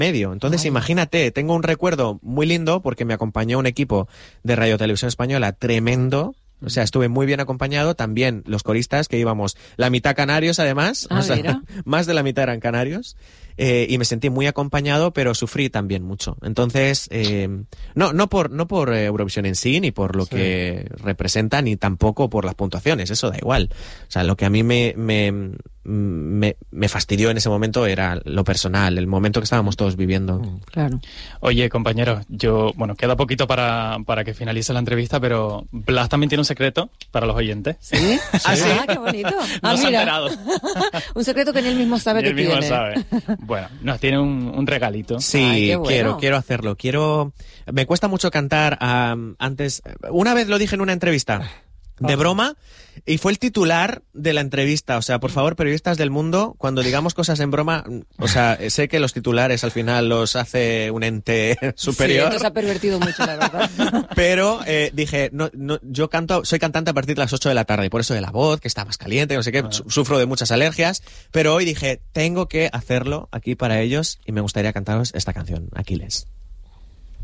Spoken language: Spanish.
medio. Entonces, imagínate, tengo un recuerdo muy lindo porque me acompañó un equipo de Radio Televisión Española tremendo. O sea, estuve muy bien acompañado. También los coristas, que íbamos la mitad canarios, además. O sea, más de la mitad eran canarios. Y me sentí muy acompañado, pero sufrí también mucho. Entonces, no por Eurovisión en sí, ni por lo que representa, ni tampoco por las puntuaciones. Eso da igual. O sea, lo que a mí me fastidió en ese momento era lo personal, el momento que estábamos todos viviendo. Claro. Oye, compañeros, queda poquito para que finalice la entrevista, pero Blas también tiene un secreto para los oyentes. ¿Sí? ¿Ah, sí? Qué bonito. No se ha enterado. Un secreto que ni él mismo sabe que tiene. Él mismo sabe. Bueno, nos tiene un regalito. Sí, bueno. quiero hacerlo. Me cuesta mucho cantar antes. Una vez lo dije en una entrevista. De broma, y fue el titular de la entrevista. O sea, por favor, periodistas del mundo, cuando digamos cosas en broma, o sea, sé que los titulares al final los hace un ente superior. Sí, esto se ha pervertido mucho, la verdad. Pero dije, yo soy cantante a partir de las 8 de la tarde, y por eso de la voz, que está más caliente, no sé qué, sufro de muchas alergias, pero hoy dije, tengo que hacerlo aquí para ellos, y me gustaría cantaros esta canción, Aquiles.